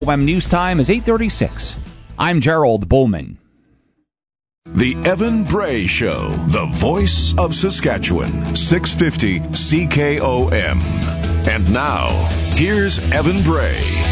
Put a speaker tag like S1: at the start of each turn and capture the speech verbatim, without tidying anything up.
S1: M News Time is eight thirty-six. I'm Gerald Bowman.
S2: The Evan Bray Show, the voice of Saskatchewan, six fifty C K O M. And now, here's Evan Bray.